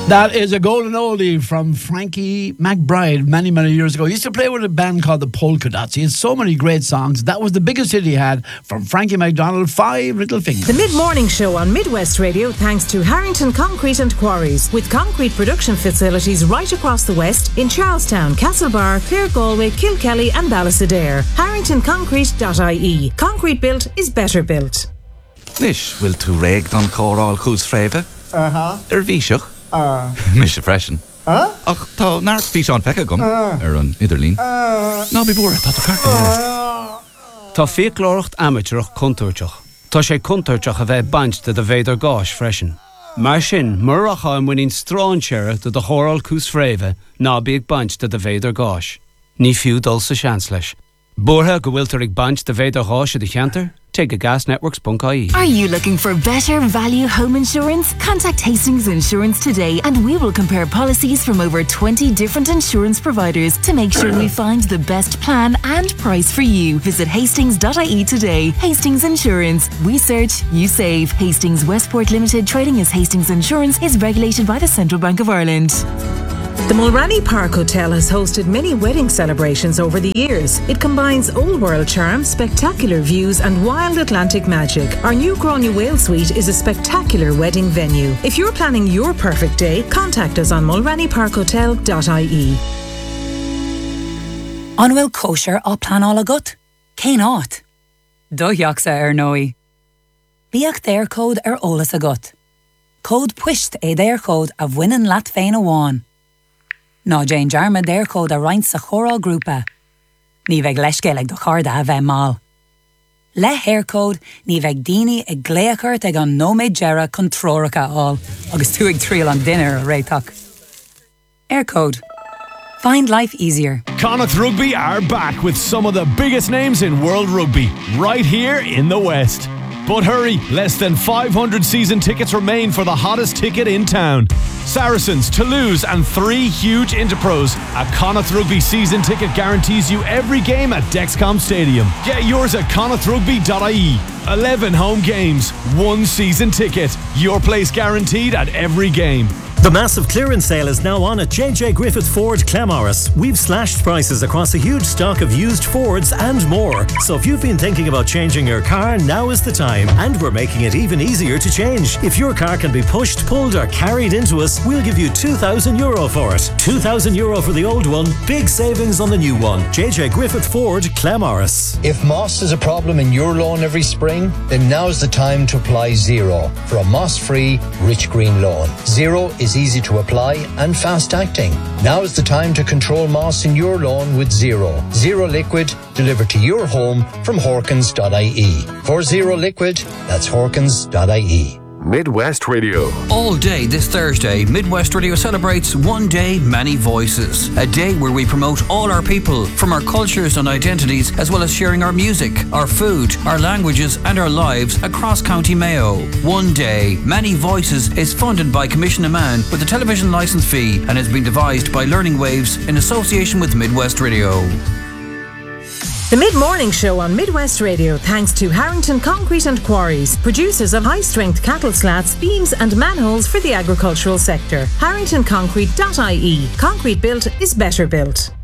That is a golden oldie from Frankie McBride many, many years ago. He used to play with a band called the Polka Dots. He had so many great songs. That was the biggest hit he had from Frankie McDonald, Five Little Fingers. The Mid-Morning Show on Midwest Radio thanks to Harrington Concrete and Quarries, with concrete production facilities right across the West in Charlestown, Castlebar, Clare Galway, Kilkelly and Ballysadare. HarringtonConcrete.ie. Concrete built is better built. Nish, will tú réig don chóráil chús fréimhe? Bhíseach? Mis a freisin. Ach, tá náir bhí seán fecha gom an Idirlín. Ná bí búra, tá carta. Tá fiaclóireacht amateurach contúirteach. Tá sé contúirteach a bheith bainte de bhéidir gáis freisin. Mar sin, muracha am winning strán seire de chóráil chús fréimhe ná bíag bainte de bhéidir gáis. Ní fiú dul sa seans leis. Búrtha go bhfuil tar ag baint de bhéidir gáis a de cheantar? Take a gasnetworks.ie. Are you looking for better value home insurance? Contact Hastings Insurance today and we will compare policies from over 20 different insurance providers to make sure we find the best plan and price for you. Visit hastings.ie today. Hastings Insurance. We search, you save. Hastings Westport Limited, trading as Hastings Insurance, is regulated by the Central Bank of Ireland. The Mulranny Park Hotel has hosted many wedding celebrations over the years. It combines old world charm, spectacular views and wild Atlantic magic. Our new Gráinne Whale Suite is a spectacular wedding venue. If you're planning your perfect day, contact us on mulrannyparkhotel.ie. Anhfuil kosher á pleanáil agat? Cén áit? Dóideachsa nói. Bíocht d'éircód ólas agat. Cód puist d'éircód a bhaineann leat féin amháin. Ná Jane Jarma d'éircód a roinnt sa chóráil grúpa. Ní bheith leiscéalaigh do charda a bheith máil. Le haircód, ní bheith daoine ag gléachart ag an nóméid gera chun tróracha áil, agus tú ag tríal an dinner a réiteach. Aircode. Find life easier. Connacht Rugby are back with some of the biggest names in world rugby, right here in the West. But hurry, less than 500 season tickets remain for the hottest ticket in town. Saracens, Toulouse and 3 huge Interpros. A Connacht Rugby season ticket guarantees you every game at Dexcom Stadium. Get yours at connachtrugby.ie. 11 home games, 1 season ticket. Your place guaranteed at every game. The massive clearance sale is now on at JJ Griffith Ford Claremorris. We've slashed prices across a huge stock of used Fords and more. So if you've been thinking about changing your car, now is the time. And we're making it even easier to change. If your car can be pushed, pulled or carried into us, we'll give you €2,000 for it. €2,000 for the old one, big savings on the new one. JJ Griffith Ford Claremorris. If moss is a problem in your lawn every spring, then now's the time to apply Zero for a moss-free, rich green lawn. Zero is easy to apply and fast acting. Now is the time to control moss in your lawn with Zero. Zero Liquid delivered to your home from Horkins.ie. For Zero Liquid, that's Horkins.ie. Midwest Radio. All day this Thursday, Midwest Radio celebrates One Day, Many Voices. A day where we promote all our people from our cultures and identities, as well as sharing our music, our food, our languages and our lives across County Mayo. One Day, Many Voices is funded by Commission Amman with a television licence fee and has been devised by Learning Waves in association with Midwest Radio. The Mid-Morning Show on Midwest Radio thanks to Harrington Concrete and Quarries, producers of high-strength cattle slats, beams and manholes for the agricultural sector. HarringtonConcrete.ie. Concrete built is better built.